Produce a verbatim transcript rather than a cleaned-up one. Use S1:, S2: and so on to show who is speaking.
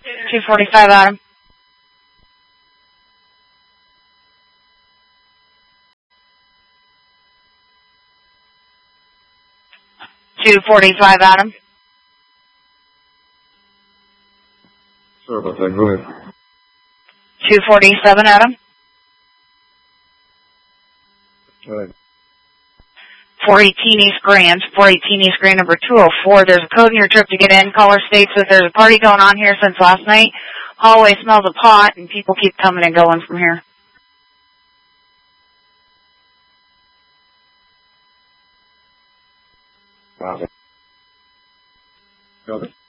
S1: two forty-five, Adam. two forty-five, Adam.
S2: Sorry about that. Go ahead.
S1: two forty-seven, Adam.
S2: Go ahead.
S1: four eighteen East Grand, four eighteen East Grand number two oh four. There's a code in your trip to get in. Caller states that there's a party going on here since last night. Hallway smells of pot, and people keep coming and going from here.
S2: Wow. Go ahead.